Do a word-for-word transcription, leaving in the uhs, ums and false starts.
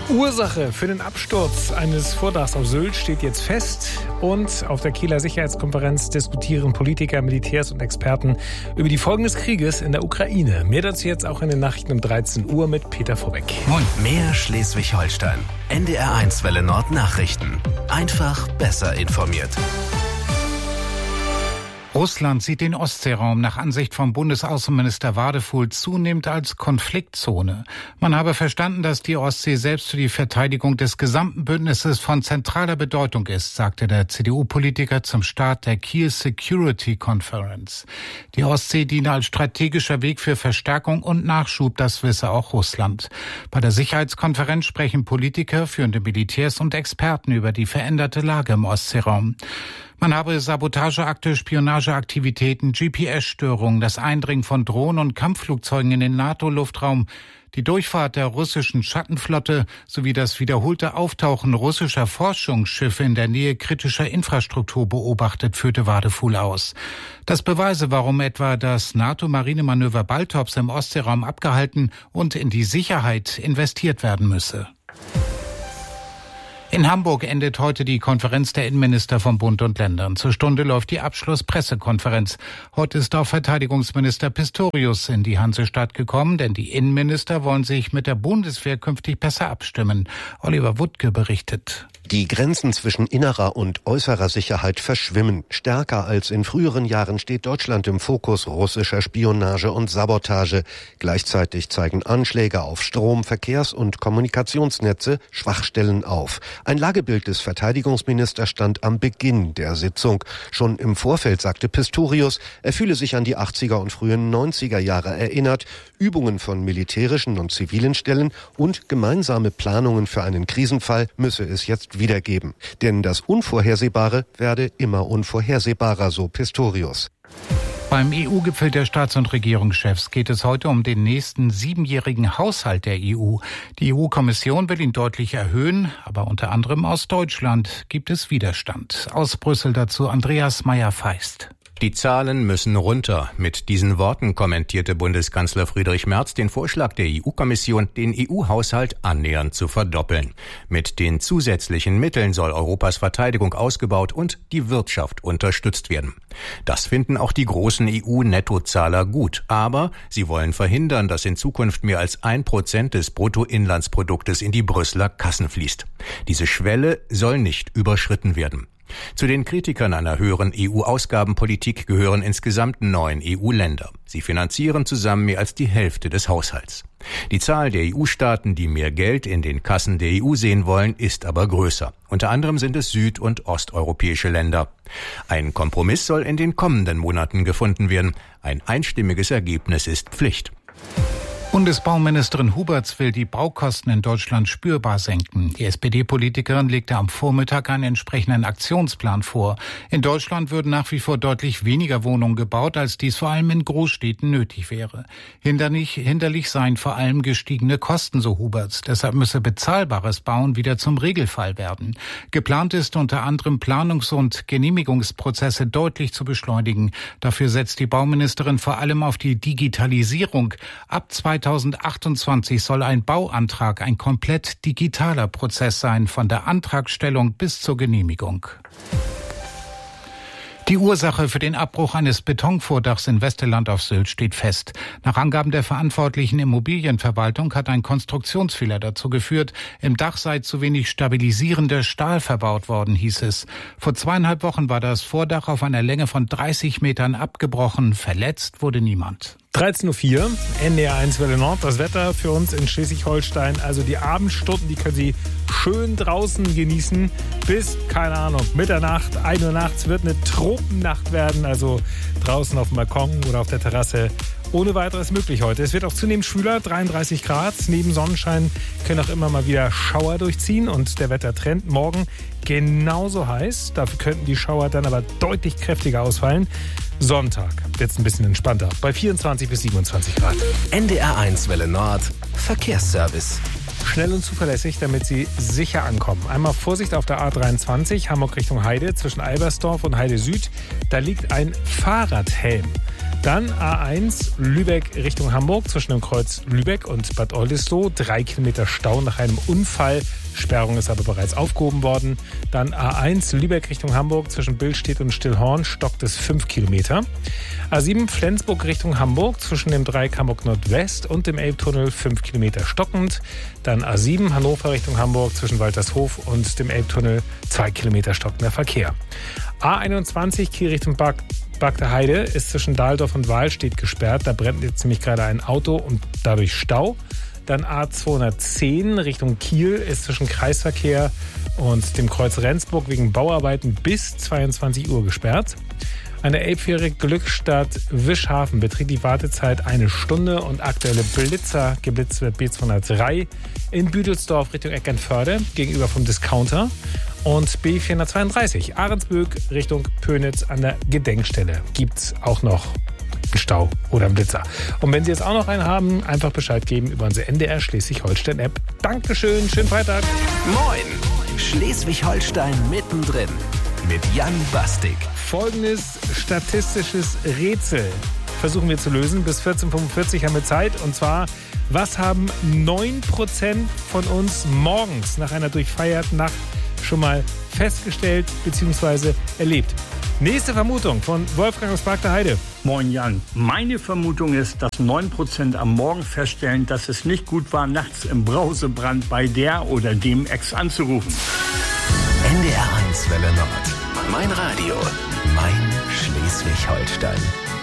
Ursache für den Absturz eines Vordachs auf Sylt steht jetzt fest. Und auf der Kieler Sicherheitskonferenz diskutieren Politiker, Militärs und Experten über die Folgen des Krieges in der Ukraine. Mehr dazu jetzt auch in den Nachrichten um dreizehn Uhr mit Peter Vorbeck. Moin. Mehr Schleswig-Holstein. N D R eins Welle Nord Nachrichten. Einfach besser informiert. Russland sieht den Ostseeraum nach Ansicht vom Bundesaußenminister Wadefuhl zunehmend als Konfliktzone. Man habe verstanden, dass die Ostsee selbst für die Verteidigung des gesamten Bündnisses von zentraler Bedeutung ist, sagte der C D U-Politiker zum Start der Kiel Security Conference. Die Ostsee diene als strategischer Weg für Verstärkung und Nachschub, das wisse auch Russland. Bei der Sicherheitskonferenz sprechen Politiker, führende Militärs und Experten über die veränderte Lage im Ostseeraum. Man habe Sabotageakte, Spionageaktivitäten, G P S-Störungen, das Eindringen von Drohnen und Kampfflugzeugen in den NATO-Luftraum, die Durchfahrt der russischen Schattenflotte sowie das wiederholte Auftauchen russischer Forschungsschiffe in der Nähe kritischer Infrastruktur beobachtet, führte Wadefuhl aus. Das beweise, warum etwa das NATO-Marinemanöver Baltops im Ostseeraum abgehalten und in die Sicherheit investiert werden müsse. In Hamburg endet heute die Konferenz der Innenminister von Bund und Ländern. Zur Stunde läuft die Abschlusspressekonferenz. Heute ist auch Verteidigungsminister Pistorius in die Hansestadt gekommen, denn die Innenminister wollen sich mit der Bundeswehr künftig besser abstimmen. Oliver Wuttke berichtet. Die Grenzen zwischen innerer und äußerer Sicherheit verschwimmen. Stärker als in früheren Jahren steht Deutschland im Fokus russischer Spionage und Sabotage. Gleichzeitig zeigen Anschläge auf Strom-, Verkehrs- und Kommunikationsnetze Schwachstellen auf. Ein Lagebild des Verteidigungsministers stand am Beginn der Sitzung. Schon im Vorfeld sagte Pistorius, er fühle sich an die achtziger und frühen neunziger Jahre erinnert. Übungen von militärischen und zivilen Stellen und gemeinsame Planungen für einen Krisenfall müsse es jetzt wiedergeben. Denn das Unvorhersehbare werde immer unvorhersehbarer, so Pistorius. Beim E U-Gipfel der Staats- und Regierungschefs geht es heute um den nächsten siebenjährigen Haushalt der E U. Die E U-Kommission will ihn deutlich erhöhen, aber unter anderem aus Deutschland gibt es Widerstand. Aus Brüssel dazu Andreas Meyer-Feist. Die Zahlen müssen runter. Mit diesen Worten kommentierte Bundeskanzler Friedrich Merz den Vorschlag der E U-Kommission, den E U-Haushalt annähernd zu verdoppeln. Mit den zusätzlichen Mitteln soll Europas Verteidigung ausgebaut und die Wirtschaft unterstützt werden. Das finden auch die großen E U-Nettozahler gut. Aber sie wollen verhindern, dass in Zukunft mehr als ein Prozent des Bruttoinlandsproduktes in die Brüsseler Kassen fließt. Diese Schwelle soll nicht überschritten werden. Zu den Kritikern einer höheren E U-Ausgabenpolitik gehören insgesamt neun E U-Länder. Sie finanzieren zusammen mehr als die Hälfte des Haushalts. Die Zahl der E U-Staaten, die mehr Geld in den Kassen der E U sehen wollen, ist aber größer. Unter anderem sind es süd- und osteuropäische Länder. Ein Kompromiss soll in den kommenden Monaten gefunden werden. Ein einstimmiges Ergebnis ist Pflicht. Bundesbauministerin Huberts will die Baukosten in Deutschland spürbar senken. Die S P D-Politikerin legte am Vormittag einen entsprechenden Aktionsplan vor. In Deutschland würden nach wie vor deutlich weniger Wohnungen gebaut, als dies vor allem in Großstädten nötig wäre. Hinderlich, hinderlich seien vor allem gestiegene Kosten, so Huberts. Deshalb müsse bezahlbares Bauen wieder zum Regelfall werden. Geplant ist unter anderem Planungs- und Genehmigungsprozesse deutlich zu beschleunigen. Dafür setzt die Bauministerin vor allem auf die Digitalisierung. Ab zweitausendachtundzwanzig soll ein Bauantrag ein komplett digitaler Prozess sein, von der Antragstellung bis zur Genehmigung. Die Ursache für den Abbruch eines Betonvordachs in Westerland auf Sylt steht fest. Nach Angaben der verantwortlichen Immobilienverwaltung hat ein Konstruktionsfehler dazu geführt, im Dach sei zu wenig stabilisierender Stahl verbaut worden, hieß es. Vor zweieinhalb Wochen war das Vordach auf einer Länge von dreißig Metern abgebrochen. Verletzt wurde niemand. dreizehn Uhr vier, N D R eins Welle Nord, das Wetter für uns in Schleswig-Holstein. Also die Abendstunden, die können Sie schön draußen genießen bis, keine Ahnung, Mitternacht, ein Uhr nachts wird eine Tropennacht werden. Also draußen auf dem Balkon oder auf der Terrasse ohne weiteres möglich heute. Es wird auch zunehmend schwüler, dreiunddreißig Grad. Neben Sonnenschein können auch immer mal wieder Schauer durchziehen und der Wettertrend morgen genauso heiß. Dafür könnten die Schauer dann aber deutlich kräftiger ausfallen. Sonntag wird es ein bisschen entspannter, bei vierundzwanzig bis siebenundzwanzig Grad. N D R eins Welle Nord, Verkehrsservice. Schnell und zuverlässig, damit Sie sicher ankommen. Einmal Vorsicht auf der A dreiundzwanzig, Hamburg Richtung Heide, zwischen Albersdorf und Heide Süd. Da liegt ein Fahrradhelm. Dann A eins Lübeck Richtung Hamburg zwischen dem Kreuz Lübeck und Bad Oldesloe. Drei Kilometer Stau nach einem Unfall. Sperrung ist aber bereits aufgehoben worden. Dann A eins Lübeck Richtung Hamburg zwischen Billstedt und Stillhorn stockt es fünf Kilometer. A sieben Flensburg Richtung Hamburg zwischen dem Dreieck Hamburg Nordwest und dem Elbtunnel fünf Kilometer stockend. Dann A sieben Hannover Richtung Hamburg zwischen Waltershof und dem Elbtunnel zwei Kilometer stockender Verkehr. A einundzwanzig Kiel Richtung Bad Bagde Heide ist zwischen Dahldorf und Wahlstedt gesperrt. Da brennt jetzt nämlich gerade ein Auto und dadurch Stau. Dann A zweihundertzehn Richtung Kiel ist zwischen Kreisverkehr und dem Kreuz Rendsburg wegen Bauarbeiten bis zweiundzwanzig Uhr gesperrt. An der Elbfähre Glückstadt Wischhafen beträgt die Wartezeit eine Stunde und aktuelle Blitzer geblitzt wird B zweihundertdrei in Büdelsdorf Richtung Eckernförde gegenüber vom Discounter und B vierhundertzweiunddreißig Ahrensböck Richtung Pönitz an der Gedenkstelle gibt's auch noch einen Stau oder einen Blitzer. Und wenn Sie jetzt auch noch einen haben, einfach Bescheid geben über unsere N D R Schleswig-Holstein-App. Dankeschön, schönen Freitag. Moin, Schleswig-Holstein mittendrin mit Jan Bastik. Folgendes statistisches Rätsel versuchen wir zu lösen. Bis vierzehn Uhr fünfundvierzig haben wir Zeit. Und zwar, was haben neun Prozent von uns morgens nach einer durchfeierten Nacht schon mal festgestellt bzw. erlebt? Nächste Vermutung von Wolfgang aus Bagde Heide. Moin Jan. Meine Vermutung ist, dass neun Prozent am Morgen feststellen, dass es nicht gut war, nachts im Brausebrand bei der oder dem Ex anzurufen. N D R eins Welle Nord. Mein Radio. Mein Schleswig-Holstein.